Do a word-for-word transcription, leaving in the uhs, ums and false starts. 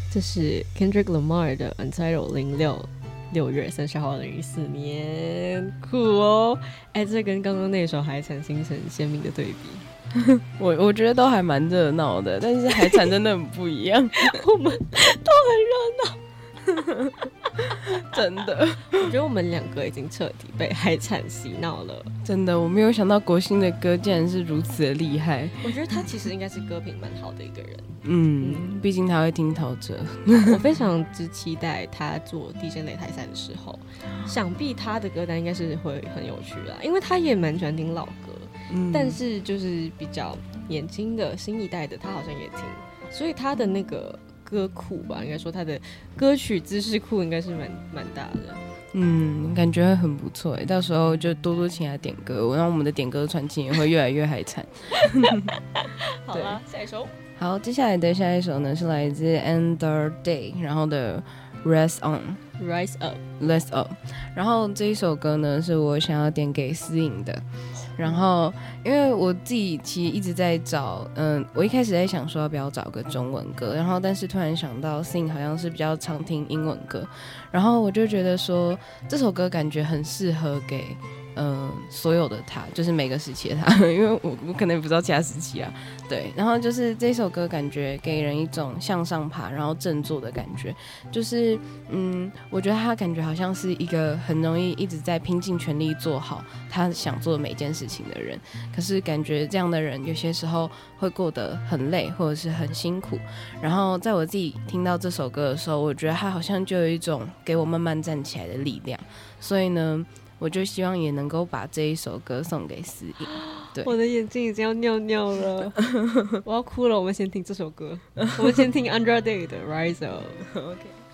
这是 Kendrick Lamar 的 Untitled 零六六月三十号二零一四年，酷哦！哎，这跟刚刚那首海产形成鲜明的对比。 我我觉得都还蛮热闹的，但是海产真的很不一样。 我们都很热闹。 真的， 我觉得我们两个已经彻底被海产洗脑了。 真的，我没有想到国兴的歌竟然是如此的厉害。 我觉得他其实应该是歌评蛮好的一个人。 嗯，毕竟他会听陶喆。 我非常之期待他做地震擂台赛的时候，想必他的歌单应该是会很有趣啦，因为他也蛮喜欢听老歌，嗯、但是就是比较年轻的新一代的他好像也听，所以他的那个歌库吧，应该说他的歌曲知识库应该是蛮蛮大的。 嗯，感觉很不错哎，到时候就多多请他点歌，然后我们的点歌传奇也会越来越海产。 好了，下一首。 好，接下来的下一首呢是来自 Under Day， 然后的 Rise On。Rise Up，Rise Up。然后这一首歌呢是我想要点给思颖的。然后因为我自己其实一直在找，嗯，我一开始在想说要不要找个中文歌，然后但是突然想到思颖好像是比较常听英文歌，然后我就觉得说这首歌感觉很适合给嗯，所有的他，就是每个时期的他，因为我我可能也不知道其他时期啊，对，然后就是这首歌感觉给人一种向上爬，然后振作的感觉，就是嗯，我觉得他感觉好像是一个很容易一直在拼尽全力做好他想做的每件事情的人，可是感觉这样的人有些时候会过得很累或者是很辛苦，然后在我自己听到这首歌的时候，我觉得他好像就有一种给我慢慢站起来的力量，所以呢我就希望也能够把这一首歌送给思颖。对， 我的眼睛已经要尿尿了，我要哭了。我们先听这首歌，我们先听 Andra Day 的 Rise Up。OK。